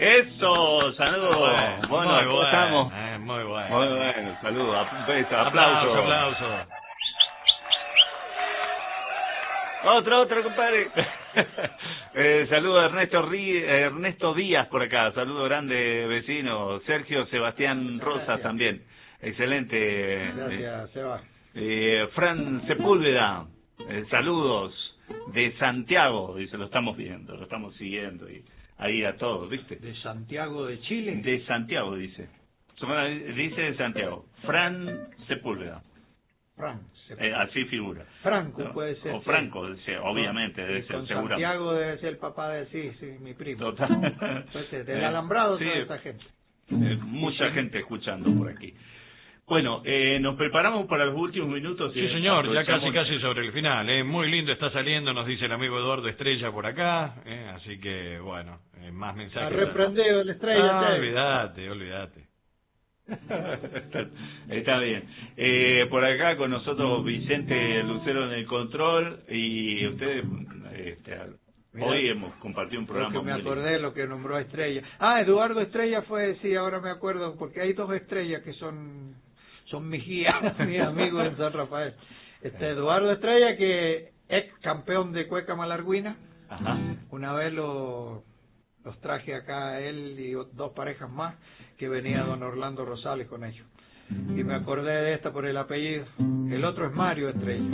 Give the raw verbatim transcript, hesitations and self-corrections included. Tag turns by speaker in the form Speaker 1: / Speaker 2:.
Speaker 1: Eso, saludos.
Speaker 2: Bueno,
Speaker 1: Bueno,
Speaker 2: muy
Speaker 1: ¿cómo
Speaker 2: bueno,
Speaker 1: estamos?
Speaker 2: eh, muy bueno.
Speaker 1: Muy bueno, saludos, ap- beso,
Speaker 2: Aplauso,
Speaker 1: aplauso.
Speaker 2: aplauso.
Speaker 1: Otro, otro, compadre. eh, saludo a Ernesto, Rí, Ernesto Díaz por acá, saludo grande, vecino. Sergio Sebastián Rosas
Speaker 3: Gracias.
Speaker 1: también. Excelente.
Speaker 3: Gracias, Seba.
Speaker 1: Eh, Fran Sepúlveda, eh, saludos de Santiago, dice, lo estamos viendo, lo estamos siguiendo y ahí a todos, ¿viste?
Speaker 3: De Santiago de Chile.
Speaker 1: De Santiago, dice. Dice de Santiago. Fran Sepúlveda.
Speaker 3: Fran.
Speaker 1: Eh, así figura.
Speaker 3: Franco
Speaker 1: No,
Speaker 3: puede ser.
Speaker 1: O
Speaker 3: sí.
Speaker 1: Franco, sí, obviamente,
Speaker 3: Con-
Speaker 1: debe
Speaker 3: y
Speaker 1: ser,
Speaker 3: con
Speaker 1: seguramente.
Speaker 3: Santiago debe ser el papá de sí, sí, mi primo.
Speaker 1: Total.
Speaker 3: Puede ser, del
Speaker 1: Eh,
Speaker 3: Alambrado,
Speaker 1: sí,
Speaker 3: toda esta gente.
Speaker 1: eh, mucha gente escuchando por aquí. Bueno, eh, nos preparamos para los últimos minutos.
Speaker 2: Sí,
Speaker 1: eh,
Speaker 2: señor, ya casi
Speaker 1: aprovechamos-
Speaker 2: casi sobre el final. Eh. Muy lindo está saliendo, nos dice el amigo Eduardo Estrella por acá. Eh. Así que, bueno, eh, más mensajes.
Speaker 3: Ha reprendido el estrella.
Speaker 2: Ah,
Speaker 3: usted.
Speaker 2: olvídate, olvídate.
Speaker 1: está, está bien. Eh, por acá con nosotros Vicente Lucero en el control y ustedes este,
Speaker 3: Mira,
Speaker 1: hoy hemos compartido un programa
Speaker 3: Porque me
Speaker 1: muy lindo.
Speaker 3: acordé lo que nombró a Estrella. Ah, Eduardo Estrella fue, sí, ahora me acuerdo, porque hay dos estrellas que son son mis guías, mis amigos en San Rafael. Este Eduardo Estrella, que ex campeón de Cueca Malarguina,
Speaker 1: Ajá.
Speaker 3: una vez lo, los traje acá a él y dos parejas más, que venía don Orlando Rosales con ellos. Y me acordé de esta por el apellido. El otro es Mario Estrella.